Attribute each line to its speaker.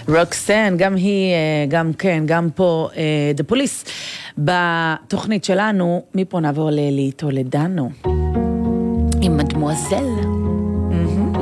Speaker 1: רוקסן, גם היא, גם פה, The Police, בתוכנית שלנו, מפה נעבור לטולדנו, עם מדמואזל.